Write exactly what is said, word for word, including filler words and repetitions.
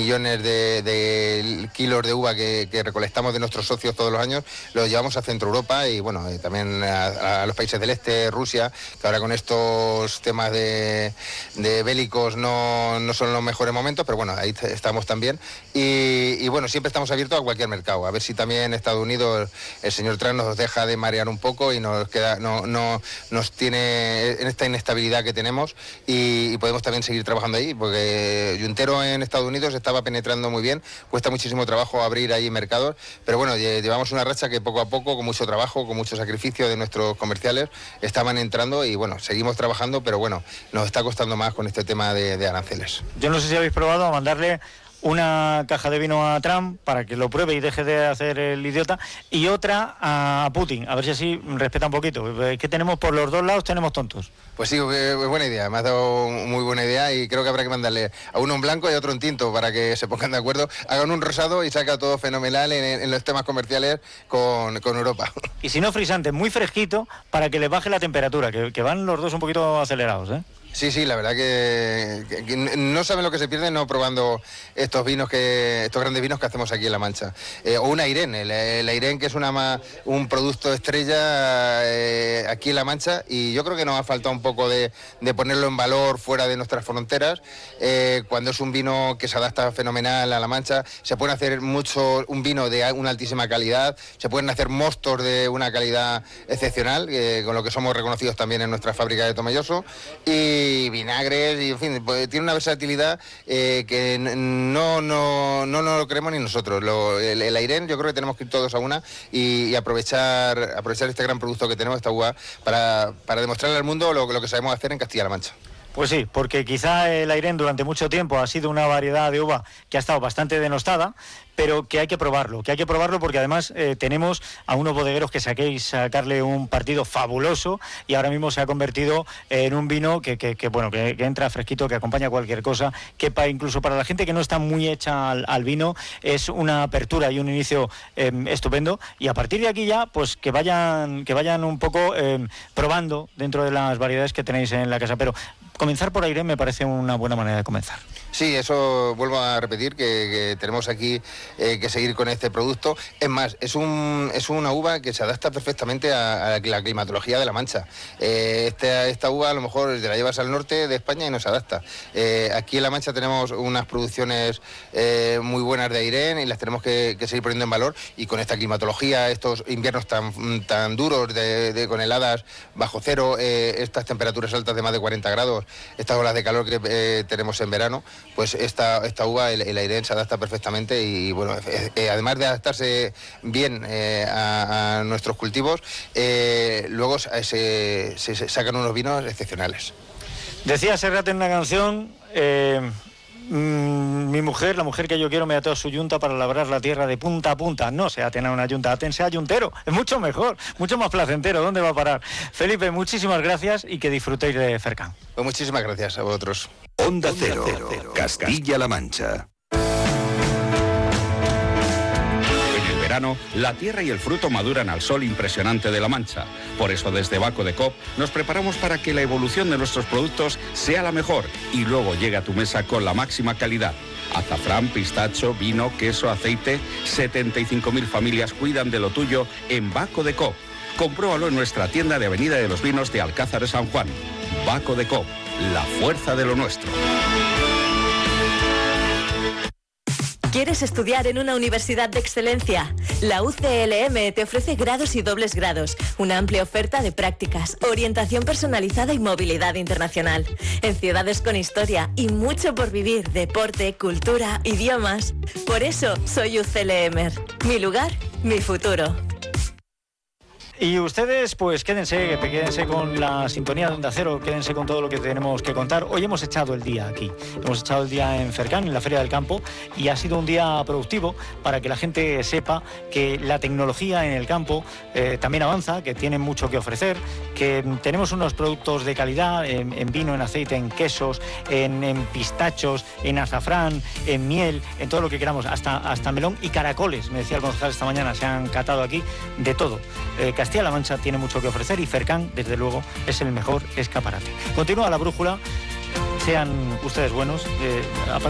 millones de, de kilos de uva que, que recolectamos de nuestros socios todos los años, los llevamos a Centro Europa y bueno, eh, también a, a los países del este, Rusia, que ahora con estos temas de, de bélicos no, no son los mejores momentos, pero bueno, ahí estamos también. Y, y bueno, siempre estamos abiertos a cualquier mercado, a ver si también Estados Unidos, el señor Trump nos deja de marear un poco y nos queda, no, no nos tiene en esta inestabilidad que tenemos y, y podemos también seguir trabajando ahí, porque Juntero en Estados Unidos está estaba penetrando muy bien, cuesta muchísimo trabajo abrir ahí mercados, pero bueno, llevamos una racha que poco a poco, con mucho trabajo, con mucho sacrificio de nuestros comerciales, estaban entrando y bueno, seguimos trabajando, pero bueno, nos está costando más con este tema de, de aranceles. Yo no sé si habéis probado a mandarle una caja de vino a Trump para que lo pruebe y deje de hacer el idiota, y otra a Putin, a ver si así respeta un poquito. Es que tenemos por los dos lados, tenemos tontos. Pues sí, es buena idea, me has dado muy buena idea y creo que habrá que mandarle a uno en blanco y a otro en tinto para que se pongan de acuerdo, hagan un rosado y saca todo fenomenal en, en los temas comerciales con, con Europa. Y si no, frisante, muy fresquito para que le baje la temperatura, que, que van los dos un poquito acelerados, ¿eh? Sí, sí, la verdad que, que, que no saben lo que se pierden no probando estos vinos que estos grandes vinos que hacemos aquí en La Mancha. Eh, o un Airén, el, el Airén, que es una un producto estrella eh, aquí en La Mancha, y yo creo que nos ha faltado un poco de, de ponerlo en valor fuera de nuestras fronteras. Eh, cuando es un vino que se adapta fenomenal a La Mancha, se puede hacer mucho, un vino de una altísima calidad, se pueden hacer mostos de una calidad excepcional, eh, con lo que somos reconocidos también en nuestra fábrica de Tomelloso, y y vinagres, y en fin, pues, tiene una versatilidad eh, que no, no, no, no lo creemos ni nosotros. Lo, el, el Airén, yo creo que tenemos que ir todos a una y, y aprovechar, aprovechar este gran producto que tenemos, esta uva, para, para demostrarle al mundo lo, lo que sabemos hacer en Castilla-La Mancha. Pues sí, porque quizá el Airén durante mucho tiempo ha sido una variedad de uva que ha estado bastante denostada, pero que hay que probarlo, que hay que probarlo porque además eh, tenemos a unos bodegueros que saquéis sacarle un partido fabuloso y ahora mismo se ha convertido en un vino que, que, que bueno, que, que entra fresquito, que acompaña cualquier cosa, que pa, incluso para la gente que no está muy hecha al, al vino es una apertura y un inicio eh, estupendo, y a partir de aquí ya pues que vayan, que vayan un poco eh, probando dentro de las variedades que tenéis en la casa, pero comenzar por Airén me parece una buena manera de comenzar. Sí, eso vuelvo a repetir, que, que tenemos aquí eh, que seguir con este producto. Es más, es, un, es una uva que se adapta perfectamente a, a la climatología de La Mancha. Eh, este, esta uva a lo mejor te la llevas al norte de España y no se adapta. Eh, aquí en La Mancha tenemos unas producciones eh, muy buenas de Airén y las tenemos que, que seguir poniendo en valor, y con esta climatología, estos inviernos tan, tan duros de, de, con heladas bajo cero, eh, estas temperaturas altas de más de cuarenta grados, estas olas de calor que eh, tenemos en verano, pues esta, esta uva, el, el Airén, se adapta perfectamente y bueno, eh, eh, además de adaptarse bien eh, a, a nuestros cultivos, eh, luego se, se, se sacan unos vinos excepcionales. Decía Serrat en una canción, eh, mmm, mi mujer, la mujer que yo quiero, me ató a su yunta para labrar la tierra de punta a punta. No se aten a una yunta, atense a yuntero, es mucho mejor, mucho más placentero. ¿Dónde va a parar? Felipe, muchísimas gracias y que disfrutéis de Fercan. Pues muchísimas gracias a vosotros. Onda Cero, Castilla-La Mancha. En el verano, la tierra y el fruto maduran al sol impresionante de La Mancha. Por eso, desde Baco de Cop nos preparamos para que la evolución de nuestros productos sea la mejor y luego llegue a tu mesa con la máxima calidad. Azafrán, pistacho, vino, queso, aceite. setenta y cinco mil familias cuidan de lo tuyo en Baco de Cop. Compruébalo en nuestra tienda de Avenida de los Vinos de Alcázar de San Juan. Baco de Cop, la fuerza de lo nuestro. ¿Quieres estudiar en una universidad de excelencia? La U C L M te ofrece grados y dobles grados, una amplia oferta de prácticas, orientación personalizada y movilidad internacional. En ciudades con historia y mucho por vivir, deporte, cultura, idiomas. Por eso soy U C L M. Mi lugar, mi futuro. Y ustedes, pues quédense, quédense con la sintonía de Onda Cero, quédense con todo lo que tenemos que contar. Hoy hemos echado el día aquí, hemos echado el día en Fercan, en la Feria del Campo, y ha sido un día productivo para que la gente sepa que la tecnología en el campo eh, también avanza, que tiene mucho que ofrecer, que tenemos unos productos de calidad en, en vino, en aceite, en quesos, en, en pistachos, en azafrán, en miel, en todo lo que queramos, hasta, hasta melón y caracoles, me decía el concejal esta mañana, se han catado aquí de todo. Eh, Castilla-La Mancha tiene mucho que ofrecer y Fercan, desde luego, es el mejor escaparate. Continúa la brújula, sean ustedes buenos, eh, a partir